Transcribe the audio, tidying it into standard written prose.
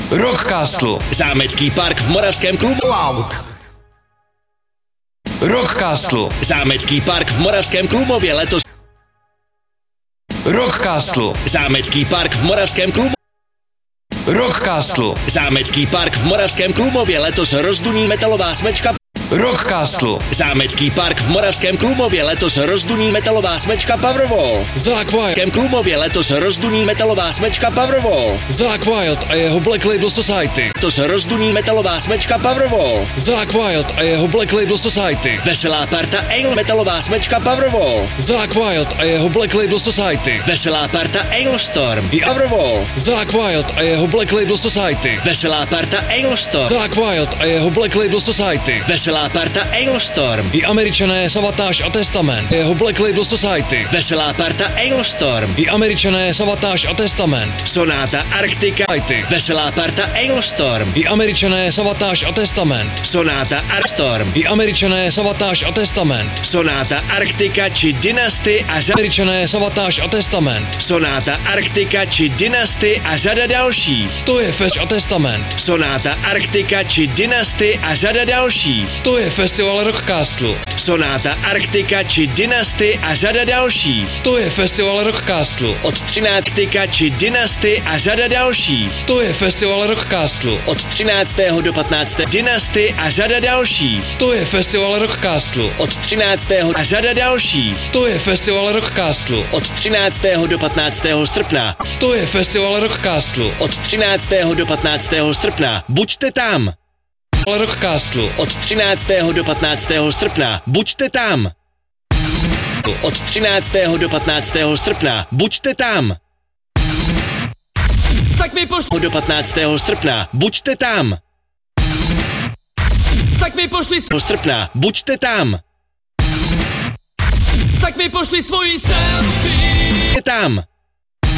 Rockcastle. Zámecký park v Moravském Klumově. Rockcastle. Zámecký park v Moravském Klumově letos. Rockcastle. Zámecký park v Moravském Klumově. Rockcastle. Zámecký park v Moravském Klumově letos rozduní metalová smečka. Rockcastle. Zámecký park v Moravském Klumově letos rozduní metalová smečka Powerwolf. Zakk Wylde. V Klumově letos rozduní metalová smečka Powerwolf. Zakk Wylde a jeho Black Label Society. Letos rozduní metalová smečka Powerwolf. Zakk Wylde a jeho Black Label Society. Veselá parta Ale metalová smečka Powerwolf. Zakk Wylde a jeho Black Label Society. Veselá parta Alestorm i Powerwolf. Zakk Wylde a jeho Black Label Society. Veselá parta Alestorm. Zakk Wylde a jeho Black Label Society. Veselá parta Alestorm. I Američané Savatage a Testament. Jeho Black Label Society. Veselá parta Alestorm. I Američané Savatage a Testament. Sonáta Arktika. Veselá parta Alestorm. I Američané Savatage a Testament. Sonáta Arstorm. I Američané Savatage a Testament. Sonáta Arktika či Dynasty a řada. Američané Savatage a Testament. Sonáta Arktika či Dynasty a řada dalších. To je Fest a Testament. Sonáta Arktika či Dynasty a řada dalších. To je festival Rockcastle. Sonáta Arktika či Dynasty a řada dalších. To je festival Rockcastle. Od 13 či Dynasty a řada dalších. To je festival Rockcastle. Od 13. do 15. Dynasty a řada dalších. To je festival Rockcastle. Od 13. a řada dalších. To je festival Rockcastle. Od 13. do 15. srpna. To je festival Rockcastle. Od 13. do 15. srpna. Buďte tam. Rockcastle. Od 13. do 15. srpna. Buďte tam. Od 13. do 15. srpna. Buďte tam. Tak mi pošli Do 15. srpna. Buďte tam. Tak mi pošli Srpna. Buďte tam. Tak mi pošli svoji selfie. Buďte tam.